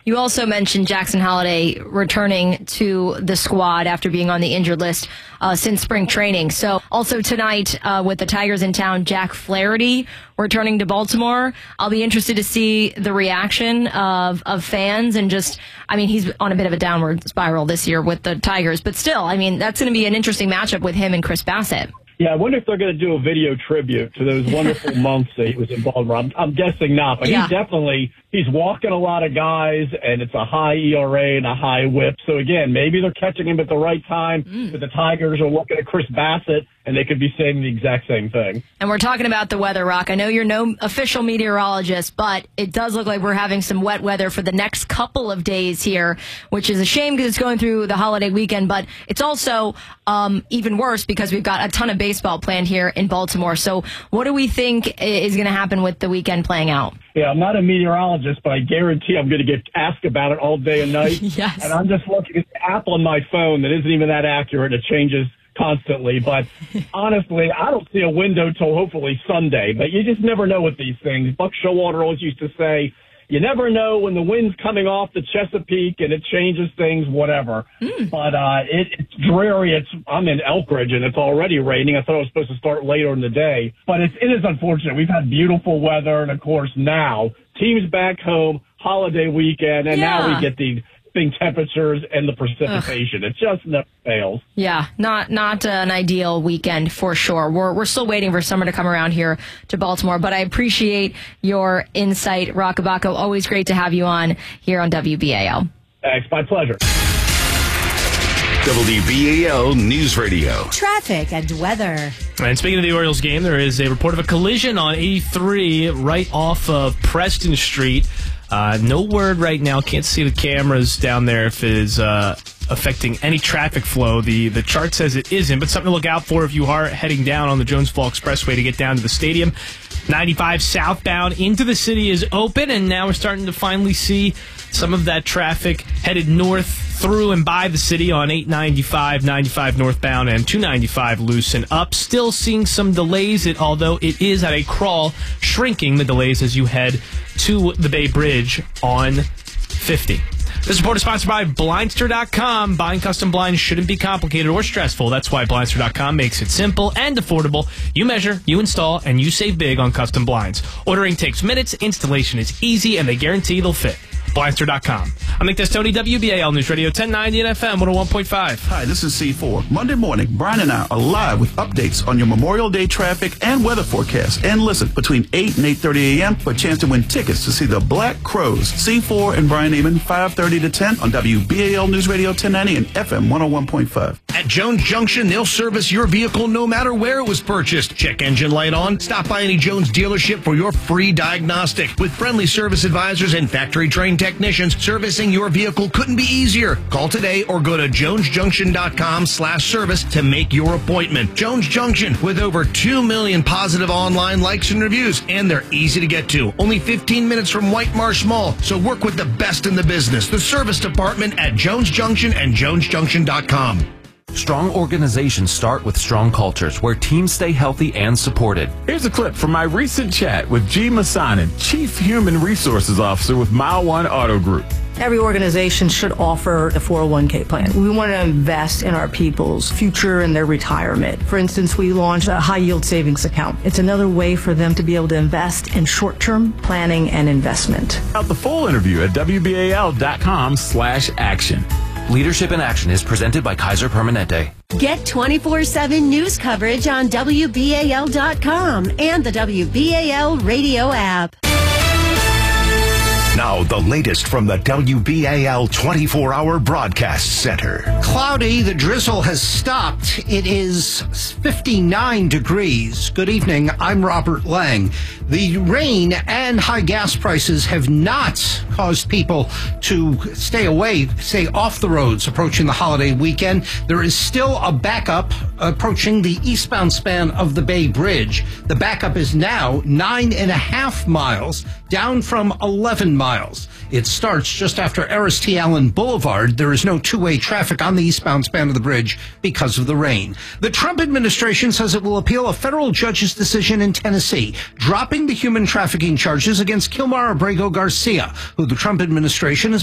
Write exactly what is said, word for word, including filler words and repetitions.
You also mentioned Jackson Holliday returning to the squad after being on the injured list uh, since spring training. So also tonight uh, with the Tigers in town, Jack Flaherty returning to Baltimore. I'll be interested to see the reaction of, of fans and just, I mean, he's on a bit of a downward spiral this year with the Tigers, but still, I mean, that's going to be an interesting matchup with him and Chris Bassett. Yeah, I wonder if they're going to do a video tribute to those wonderful months that he was in Baltimore. I'm, I'm guessing not, but yeah. he's definitely, he's walking a lot of guys, and it's a high E R A and a high whip. So, again, maybe they're catching him at the right time, mm. but the Tigers are looking at Chris Bassett, and they could be saying the exact same thing. And we're talking about the weather, Rock. I know you're no official meteorologist, but it does look like we're having some wet weather for the next couple of days here, which is a shame because it's going through the holiday weekend, but it's also um, even worse because we've got a ton of baseball planned here in Baltimore. So what do we think is going to happen with the weekend playing out? Yeah, I'm not a meteorologist, but I guarantee I'm going to get asked about it all day and night. Yes. And I'm just looking at the app on my phone that isn't even that accurate. It changes constantly. But honestly, I don't see a window till hopefully Sunday. But you just never know with these things. Buck Showalter always used to say, you never know when the wind's coming off the Chesapeake and it changes things, whatever. Mm. But uh, it, it's dreary. It's I'm in Elkridge and it's already raining. I thought it was supposed to start later in the day. But it's, it is unfortunate. We've had beautiful weather. And, of course, now teams back home, holiday weekend, and yeah. now we get these thing temperatures and the precipitation. Ugh. It just never fails. Yeah, not not an ideal weekend for sure. We're we're still waiting for summer to come around here to Baltimore, but I appreciate your insight, Rock Abaco. Always great to have you on here on W B A L. Thanks, my pleasure. W B A L News Radio. Traffic and weather. And speaking of the Orioles game, there is a report of a collision on eighty-three right off of Preston Street. Uh, no word right now. Can't see the cameras down there if it is uh, affecting any traffic flow. The the chart says it isn't, but something to look out for if you are heading down on the Jones Fall Expressway to get down to the stadium. ninety-five southbound into the city is open, and now we're starting to finally see some of that traffic headed north through and by the city on eight ninety-five, ninety-five northbound, and two ninety-five loosen up. Still seeing some delays, it, although it is at a crawl, shrinking the delays as you head to the Bay Bridge on fifty. This report is sponsored by Blindster dot com. Buying custom blinds shouldn't be complicated or stressful. That's why Blindster dot com makes it simple and affordable. You measure, you install, and you save big on custom blinds. Ordering takes minutes, installation is easy, and they guarantee they'll fit. Blindster dot com. I'm Nick Testoni, W B A L News Radio, ten ninety and F M one oh one point five. Hi, this is C four. Monday morning, Brian and I are live with updates on your Memorial Day traffic and weather forecast. And listen, between eight and eight thirty a.m. for a chance to win tickets to see the Black Crows. C four and Brian Neiman, five thirty to ten on W B A L News Radio, ten ninety and F M one oh one point five. At Jones Junction, they'll service your vehicle no matter where it was purchased. Check engine light on. Stop by any Jones dealership for your free diagnostic. With friendly service advisors and factory-trained technicians, servicing your vehicle couldn't be easier. Call today or go to jones junction dot com slash service to make your appointment. Jones Junction, with over two million positive online likes and reviews, and they're easy to get to. Only fifteen minutes from White Marsh Mall, so work with the best in the business. The service department at Jones Junction and jones junction dot com. Strong organizations start with strong cultures where teams stay healthy and supported. Here's a clip from my recent chat with G. Masanin, Chief Human Resources Officer with Mile One Auto Group. Every organization should offer a four oh one k plan. We want to invest in our people's future and their retirement. For instance, we launched a high-yield savings account. It's another way for them to be able to invest in short-term planning and investment. Out the full interview at W B A L dot com slash action. Leadership in Action is presented by Kaiser Permanente. Get twenty-four seven news coverage on W B A L dot com and the W B A L radio app. Now, the latest from the W B A L twenty-four hour Broadcast Center. Cloudy, the drizzle has stopped. It is fifty-nine degrees. Good evening, I'm Robert Lang. The rain and high gas prices have not caused people to stay away, stay off the roads approaching the holiday weekend. There is still a backup approaching the eastbound span of the Bay Bridge. The backup is now nine and a half miles, down from eleven miles. It starts just after Eris T. Allen Boulevard. There is no two-way traffic on the eastbound span of the bridge because of the rain. The Trump administration says it will appeal a federal judge's decision in Tennessee, dropping the human trafficking charges against Kilmar Abrego Garcia, who the Trump administration has